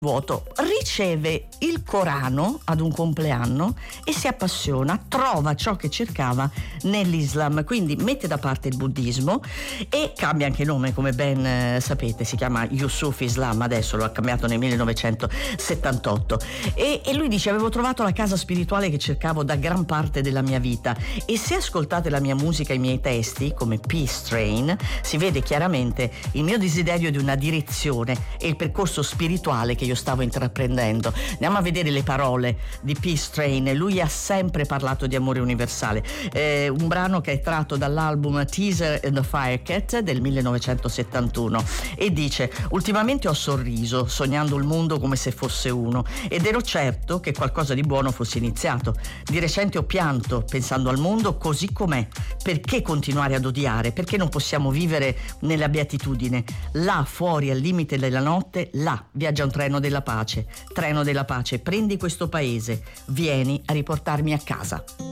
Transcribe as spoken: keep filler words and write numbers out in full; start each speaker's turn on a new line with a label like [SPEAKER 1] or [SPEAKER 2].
[SPEAKER 1] vuoto, riceve il Corano ad un compleanno e si appassiona, trova ciò che cercava nell'Islam, quindi mette da parte il buddismo e cambia anche nome, come ben eh, sapete, si chiama Yusuf Islam, adesso lo ha cambiato nel millenovecentosettantotto e, e lui dice: avevo trovato la casa spirituale che cercavo da gran parte della mia vita, e se ascoltate la mia musica e i miei testi come Peace Train si vede chiaramente il mio desiderio di una direzione e il percorso spirituale che io stavo intraprendendo. Andiamo a vedere le parole di Peace Train. Lui ha sempre parlato di amore universale, eh, un brano che è tratto dall'album Teaser and the Firecat del millenovecentosettantuno, e dice: ultimamente ho sorriso sognando il mondo come se fosse uno, ed ero certo che qualcosa di buono fosse iniziato. Di recente ho pianto pensando al mondo così com'è. Perché continuare ad odiare? Perché non possiamo vivere nella beatitudine? Là fuori al limite della notte, là viaggia un treno della pace. Treno della pace, prendi questo paese, vieni a riportarmi a casa.